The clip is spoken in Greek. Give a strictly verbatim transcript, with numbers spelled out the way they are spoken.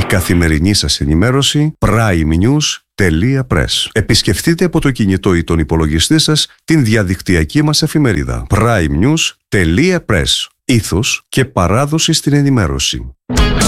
καθημερινή σας ενημέρωση primenews.press. Επισκεφτείτε από το κινητό ή τον υπολογιστή σας την διαδικτυακή μας εφημερίδα primenews.press. Ήθος και παράδοση στην ενημέρωση.